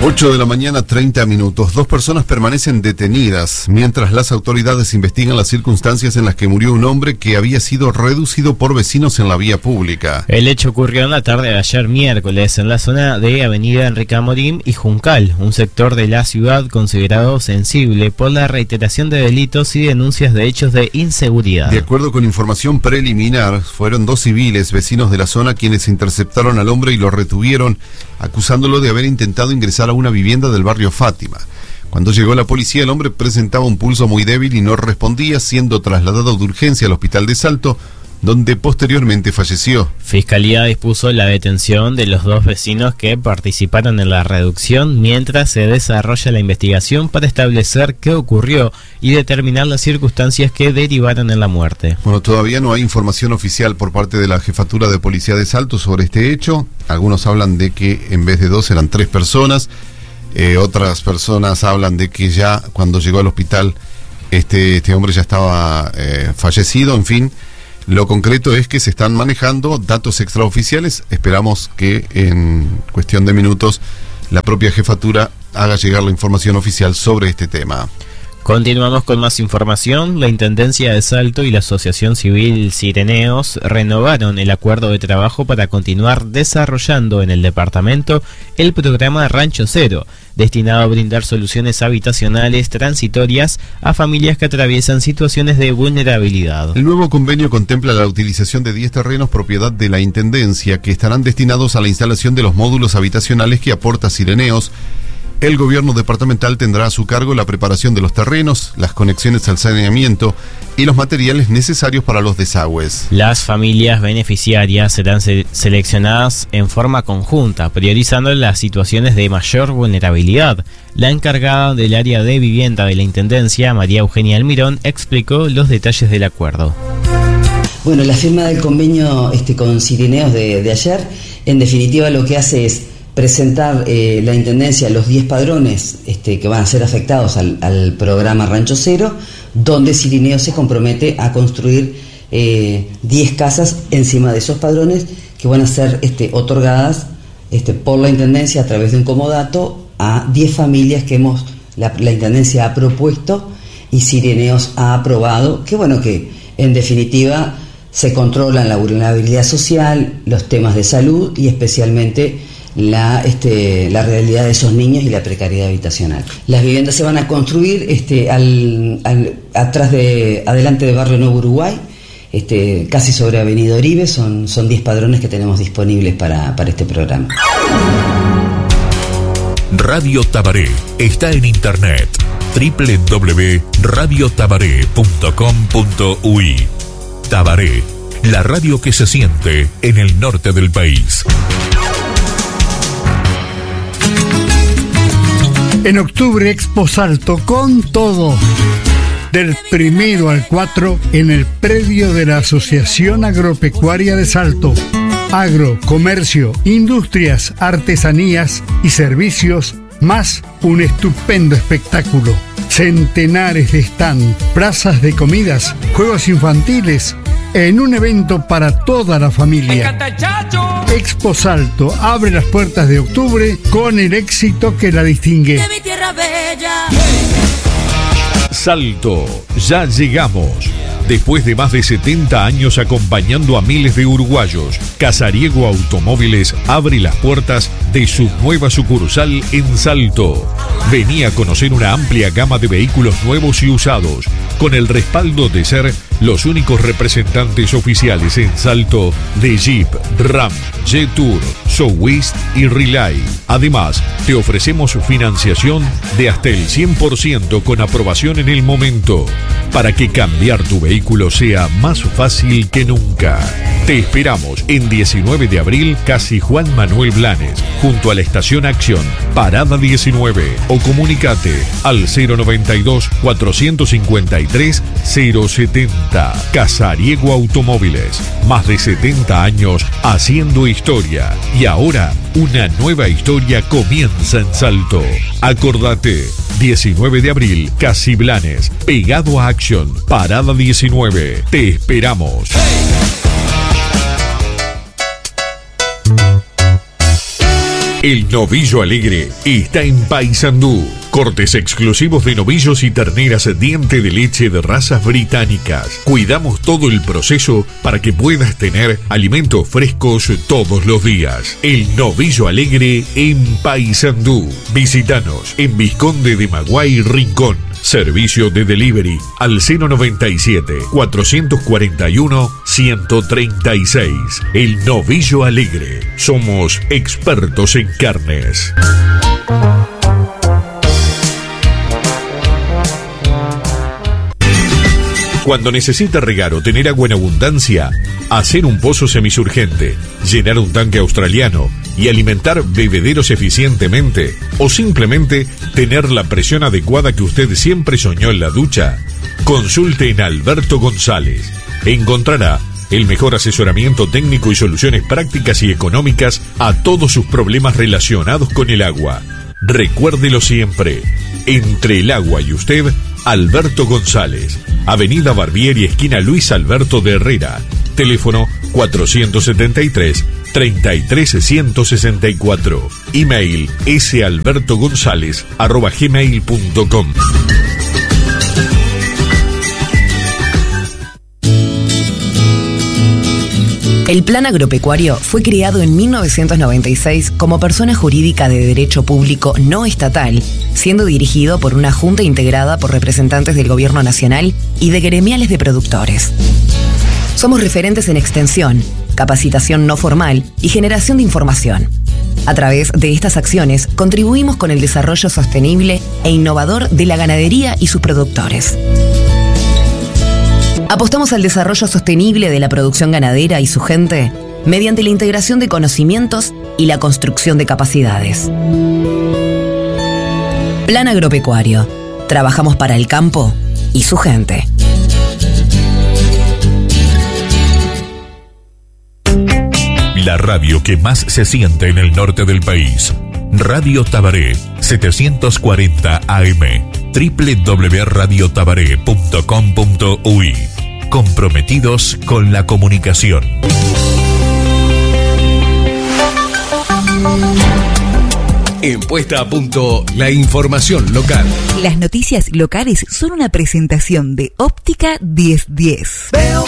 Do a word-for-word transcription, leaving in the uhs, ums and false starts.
ocho de la mañana, treinta minutos. Dos personas permanecen detenidas mientras las autoridades investigan las circunstancias en las que murió un hombre que había sido reducido por vecinos en la vía pública. El hecho ocurrió en la tarde de ayer miércoles en la zona de Avenida Enrique Amorim y Juncal, un sector de la ciudad considerado sensible por la reiteración de delitos y denuncias de hechos de inseguridad. De acuerdo con información preliminar, fueron dos civiles vecinos de la zona quienes interceptaron al hombre y lo retuvieron, acusándolo de haber intentado ingresar a una vivienda del barrio Fátima. Cuando llegó la policía, el hombre presentaba un pulso muy débil y no respondía, siendo trasladado de urgencia al hospital de Salto, donde posteriormente falleció. Fiscalía dispuso la detención de los dos vecinos que participaron en la reducción mientras se desarrolla la investigación para establecer qué ocurrió y determinar las circunstancias que derivaron en la muerte. Bueno, todavía no hay información oficial por parte de la Jefatura de Policía de Salto sobre este hecho. Algunos hablan de que en vez de dos eran tres personas. Eh, otras personas hablan de que ya cuando llegó al hospital este, este hombre ya estaba eh, fallecido. En fin, lo concreto es que se están manejando datos extraoficiales. Esperamos que en cuestión de minutos la propia jefatura haga llegar la información oficial sobre este tema. Continuamos con más información. La Intendencia de Salto y la Asociación Civil Sireneos renovaron el acuerdo de trabajo para continuar desarrollando en el departamento el programa Rancho Cero, destinado a brindar soluciones habitacionales transitorias a familias que atraviesan situaciones de vulnerabilidad. El nuevo convenio contempla la utilización de diez terrenos propiedad de la Intendencia que estarán destinados a la instalación de los módulos habitacionales que aporta Sireneos. El gobierno departamental tendrá a su cargo la preparación de los terrenos, las conexiones al saneamiento y los materiales necesarios para los desagües. Las familias beneficiarias serán se- seleccionadas en forma conjunta, priorizando las situaciones de mayor vulnerabilidad. La encargada del área de vivienda de la Intendencia, María Eugenia Almirón, explicó los detalles del acuerdo. Bueno, la firma del convenio este, con Sireneos de, de ayer, en definitiva lo que hace es presentar eh, la Intendencia los diez padrones este, que van a ser afectados al, al programa Rancho Cero, donde Sireneos se compromete a construir eh, diez casas encima de esos padrones que van a ser este, otorgadas este, por la Intendencia a través de un comodato a diez familias que hemos la, la Intendencia ha propuesto y Sireneos ha aprobado, que bueno, que en definitiva se controlan la vulnerabilidad social, los temas de salud y especialmente La, este, la realidad de esos niños y la precariedad habitacional. Las viviendas se van a construir este, al, al, atrás de, adelante de Barrio Nuevo Uruguay, este, casi sobre Avenida Oribe, son, son diez padrones que tenemos disponibles para, para este programa. Radio Tabaré está en internet doble u doble u doble u punto radio tabaré punto com punto u i. Tabaré, la radio que se siente en el norte del país. En octubre, Expo Salto con todo. Del primero al cuatro en el predio de la Asociación Agropecuaria de Salto. Agro, comercio, industrias, artesanías y servicios, más un estupendo espectáculo. Centenares de stand, plazas de comidas, juegos infantiles, en un evento para toda la familia. Expo Salto abre las puertas de octubre con el éxito que la distingue. De mi tierra bella. Salto, ya llegamos. Después de más de setenta años acompañando a miles de uruguayos, Casariego Automóviles abre las puertas de su nueva sucursal en Salto. Vení a conocer una amplia gama de vehículos nuevos y usados, con el respaldo de ser los únicos representantes oficiales en Salto de Jeep, Ram, Jetour, Sowist y Relay. Además, te ofrecemos financiación de hasta el cien por ciento con aprobación en el momento, para que cambiar tu vehículo sea más fácil que nunca. Te esperamos en diecinueve de abril, Casi Juan Manuel Blanes, junto a la Estación Acción, Parada diecinueve, o comunicate al cero noventa y dos, cuatrocientos cincuenta y tres, cero setenta. Casariego Automóviles, más de setenta años haciendo historia, y ahora una nueva historia comienza en Salto. Acordate, diecinueve de abril, Casi Blanes, pegado a Acción, Parada diecinueve. Te esperamos. El Novillo Alegre está en Paysandú. Cortes exclusivos de novillos y terneras diente de leche de razas británicas. Cuidamos todo el proceso para que puedas tener alimentos frescos todos los días. El Novillo Alegre en Paysandú. Visítanos en Vizconde de Maguay Rincón. Servicio de delivery al cero noventa y siete, cuatrocientos cuarenta y uno, ciento treinta y seis. El Novillo Alegre. Somos expertos en carnes. Cuando necesita regar o tener agua en abundancia, hacer un pozo semisurgente, llenar un tanque australiano y alimentar bebederos eficientemente, o simplemente tener la presión adecuada que usted siempre soñó en la ducha, consulte en Alberto González. Encontrará el mejor asesoramiento técnico y soluciones prácticas y económicas a todos sus problemas relacionados con el agua. Recuérdelo siempre, entre el agua y usted, Alberto González, Avenida Barbieri, esquina Luis Alberto de Herrera, teléfono cuatrocientos setenta y tres, treinta y tres, ciento sesenta y cuatro, email salbertogonzalez arroba gmail punto com. El Plan Agropecuario fue creado en mil novecientos noventa y seis como persona jurídica de derecho público no estatal, siendo dirigido por una junta integrada por representantes del Gobierno Nacional y de gremiales de productores. Somos referentes en extensión, capacitación no formal y generación de información. A través de estas acciones contribuimos con el desarrollo sostenible e innovador de la ganadería y sus productores. Apostamos al desarrollo sostenible de la producción ganadera y su gente mediante la integración de conocimientos y la construcción de capacidades. Plan Agropecuario. Trabajamos para el campo y su gente. La radio que más se siente en el norte del país. Radio Tabaré, setecientos cuarenta A M. doble u doble u doble u punto radio tabaré punto com punto u i. Comprometidos con la comunicación. En Puesta a Punto, la información local. Las noticias locales son una presentación de Óptica diez diez. Veo